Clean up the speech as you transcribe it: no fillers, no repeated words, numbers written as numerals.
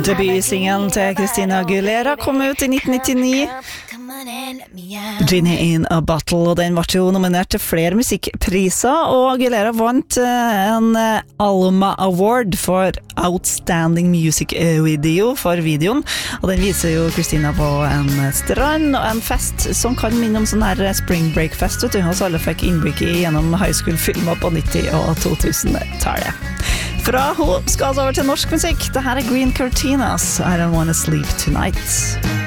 Debutsingelen til Christina Aguilera kom ut I 1999. Genie in a Bottle, og den var jo nominert til flere musikkpriser, og Aguilera vant en Alma Award for Outstanding Music Video for videoen, og den viser jo Christina på en strand og en fest som kan minne om sånn her Spring Break Fest, vet du, og så alle fikk innblikk I gjennom high school-filmer på 90- og 2000-tallet. Fra hun skal altså over til norsk musikk. Det her Green Cortinas, I Don't Wanna Sleep Tonight.